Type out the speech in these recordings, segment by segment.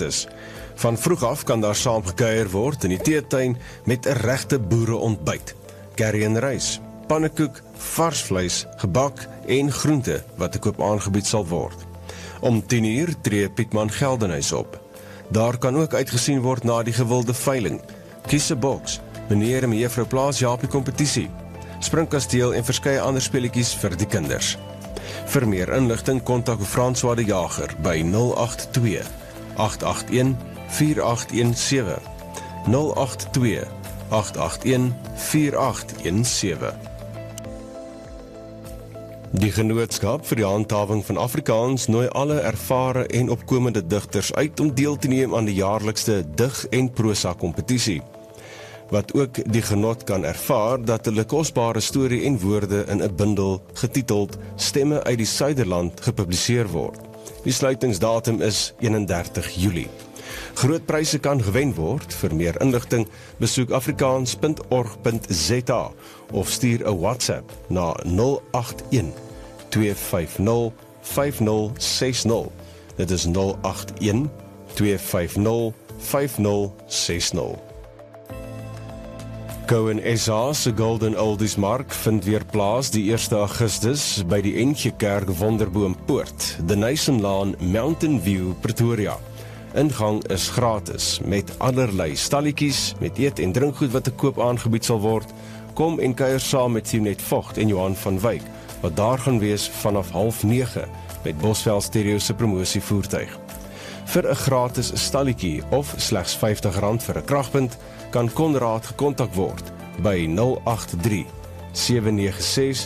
Augustus. Van vroeg af kan daar saam gekuier word in die teetuin met 'n regte boereontbyt. Curry en rys, pannekoek, vars vleis, gebak en groente wat te koop aangebied sal word. Om 10:00 tree Pietman Geldenhuys op. Daar kan ook uitgesien word na die gewilde veiling. Kies 'n boks, meneer en mevrou Plaas Jaapie kompetisie, springkasteel en verskeie ander speletjies vir die kinders. Vir meer inligting kontak François de Jager by 082 881 4817 082 881 4817. Die Genootskap vir die Handhawing van Afrikaans nooi alle ervare en opkomende digters uit om deel te neem aan die jaarlikste dig- en prosa kompetisie, wat ook die genot kan ervaar dat hulle kosbare storie en woorde in 'n bundel getiteld Stemme uit die Suiderland gepubliseer word. Die sluitingsdatum is 31 Julie. Groot pryse kan gewen word. Vir meer inligting besoek afrikaans.org.za of stuur 'n WhatsApp na 081 250 5060. Dit is 081 250 5060. Cohen SA se Golden Oldies Mark vind weer plaas die 1 Augustus by die NG Kerk Wonderboompoort, The Nationlaan, Mountain View, Pretoria. Ingang is gratis, met allerlei stalletjies, met eet en drinkgoed wat te koop aangebied sal word. Kom en kuier saam met Thionet Vogt en Johan van Wyk, wat daar gaan wees vanaf 8:30 met Bosveld Stereo se promosievoertuig. Vir 'n gratis stalletjie of slegs R50 vir 'n kragpunt, kan Konrad gekontak word by 083 796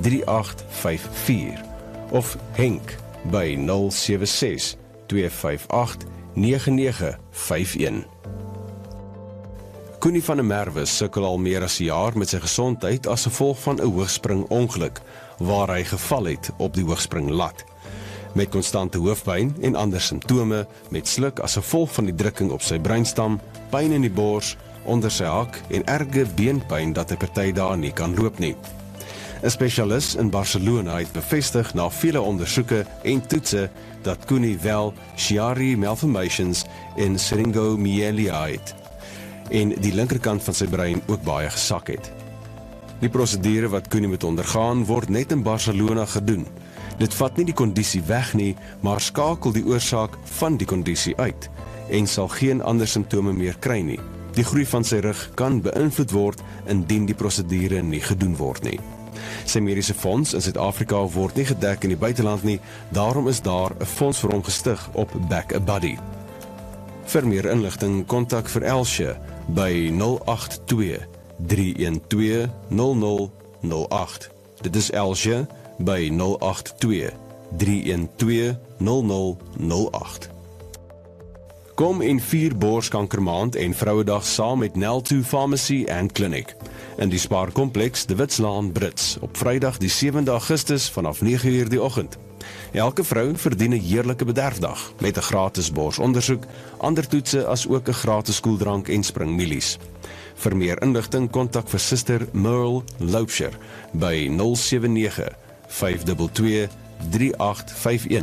3854 of Henk by 076 258 9951. Koenie van der Merwe sukkel al meer as 'n jaar met sy gesondheid as gevolg van 'n hoogspringongeluk waar hy geval het op die hoogspringlat. Met konstante hoofpyn en ander simptome, met sluk as gevolg van die drukking op sy breinstam, pyn in die bors, onder sy hak en erge beenpyn dat hy party dae nie kan loop nie. 'n Spesialis in Barcelona het bevestig na vele ondersoeke en toetse dat Koenie wel Chiari malformations en syringomyelia het en die linkerkant van sy brein ook baie gesak het. Die prosedure wat Koenie moet ondergaan word net in Barcelona gedoen. Dit vat nie die kondisie weg nie, maar skakel die oorsaak van die kondisie uit en sal geen ander simptome meer kry nie. Die groei van sy rug kan beïnvloed word indien die prosedure nie gedoen word nie. Sy mediese fonds in Suid-Afrika word nie gedek in die buiteland nie, daarom is daar 'n fonds vir hom gestig op Back a Buddy. Vir meer inligting kontak vir Elsje by 082 312 0008. Dit is Elsje by 082 312 0008. Kom en vier borskankermaand en Vrouedag saam met Nel2 Pharmacy and Clinic in die Spaarkompleks De Witslaan Brits op Vrydag die 7de Augustus vanaf 9:00 die oggend. Elke vrou verdien 'n heerlike bederfdag met 'n gratis borsondersoek, ander toetse as ook 'n gratis koeldrank en springmielies. Vir meer inligting kontak vir Suster Merle Loubser by 079 522 3851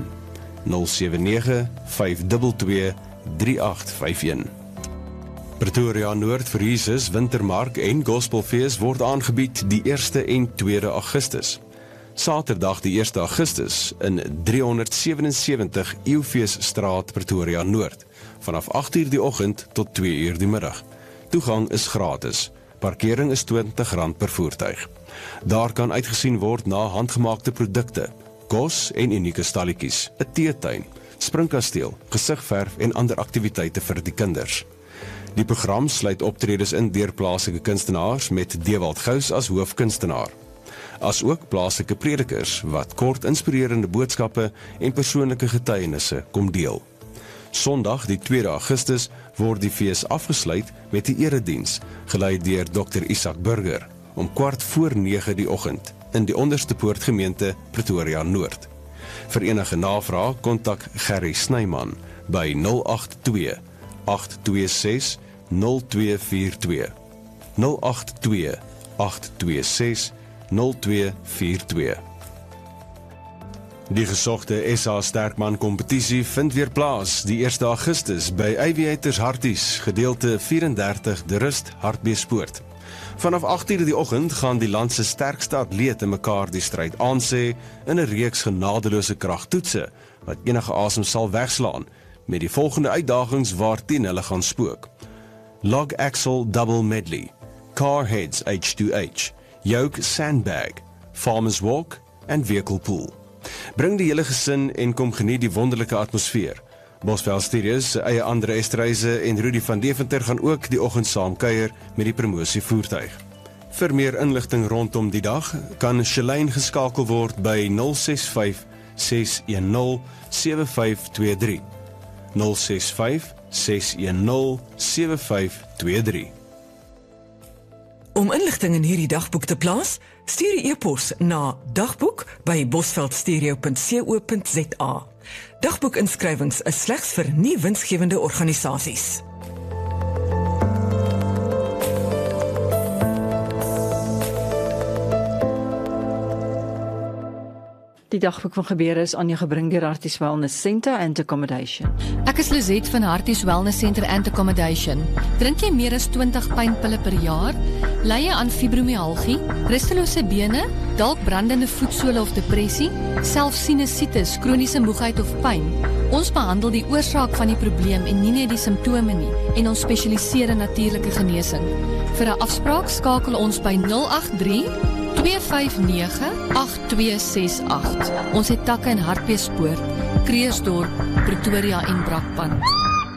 079 522 3851. Pretoria Noord vir Jesus Wintermark en Gospelfees word aangebied die 1 en 2 Augustus. Saterdag die 1 Augustus in 377 Eeufeesstraat Pretoria Noord, vanaf 8:00 die oggend tot 2:00 die middag. Toegang is gratis. Parkering is R20 per voertuig. Daar kan uitgesien word na handgemaakte produkte, kos en unieke stalletjies, 'n teetuin, springkasteel, gesigverf en ander aktiwiteite vir die kinders. Die program sluit optredes in deur plaaslike kunstenaars met Dewald Gous as hoofkunstenaar, as ook plaaslike predikers wat kort inspirerende boodskappe en persoonlike getuienisse kom deel. Sondag die 2 Augustus word die fees afgesluit met die erediens, gelei deur Dr. Isak Burger, om 8:45 die oggend in die Onderste Poort gemeente Pretoria Noord. Vir enige navraag kontak Gerry Snyman by 082 826 0242 082 826 0242. Die gesogte SA Sterkman kompetisie vind weer plaas die 1 Augustus by Aviators Harties, gedeelte 34 De Rust, Hartbeespoort. Vanaf 8:00 die oggend gaan die land se sterkste atlete mekaar die stryd aansê in 'n reeks genadeloose kragtoetse wat enige asem sal wegslaan, met die volgende uitdagings waarteen hulle gaan spook: Log Axle Double Medley, Car Heads H2H, Yoke Sandbag, Farmer's Walk en Vehicle Pool. Bring die hele gesin en kom geniet die wonderlike atmosfeer. Bosveld Studios se eie Andre Estreise en Rudy van Deventer gaan ook die oggend saam kuier met die promosievoertuig. Vir meer inligting rondom die dag kan Shalane geskakel word by 065 610 7523. 065 610 7523. Om inligting in hierdie dagboek te plaas, stuur die e-pos na dagboek@bosveldstereo.co.za. Dagboekinskrywings is slegs vir nie winsgewende organisasies. Die dagboek van gebeure is aan jou gebring deur Harties Wellness Centre and Accommodation. Ek is Lizet van Harties Wellness Centre and Accommodation. Drink jy meer as 20 pynpille per jaar? Ly jy aan fibromialgie, rustelose bene, dalk brandende voetsole of depressie, selfs sinusitis, kroniese moegheid of pyn? Ons behandel die oorsaak van die probleem en nie net die simptome nie, en ons spesialiseer in natuurlike genesing. Vir 'n afspraak skakel ons by 083 259-8268. Ons het takke in Hartbeespoort, Kreersdorp, Pretoria en Brakpan.